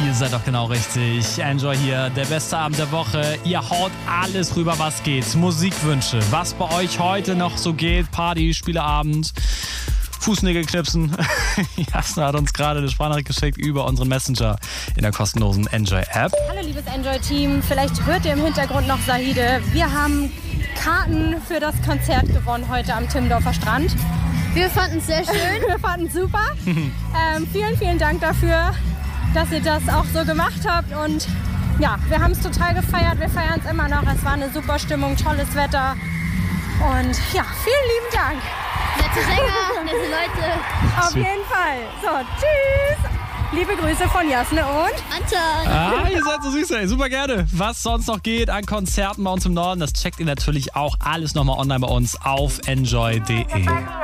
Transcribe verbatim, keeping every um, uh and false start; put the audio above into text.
Ihr seid doch genau richtig. Enjoy hier, der beste Abend der Woche. Ihr haut alles rüber, was geht. Musikwünsche, was bei euch heute noch so geht. Party, Spieleabend, Fußnägel knipsen. Jasna hat uns gerade eine Sprachnachricht geschickt über unseren Messenger in der kostenlosen Enjoy-App. Hallo liebes Enjoy-Team, vielleicht hört ihr im Hintergrund noch Sahide. Wir haben Karten für das Konzert gewonnen heute am Timmendorfer Strand. Wir fanden es sehr schön. Wir fanden es super. ähm, vielen, vielen Dank dafür, dass ihr das auch so gemacht habt. Und ja, wir haben es total gefeiert. Wir feiern es immer noch. Es war eine super Stimmung, tolles Wetter. Und ja, vielen lieben Dank. Nette Sänger, nette Leute. Auf jeden Fall. So, tschüss. Liebe Grüße von Jasne und Anton. Ah, ihr seid so süß, ey. Super gerne. Was sonst noch geht an Konzerten bei uns im Norden, das checkt ihr natürlich auch alles nochmal online bei uns auf enjoy punkt de.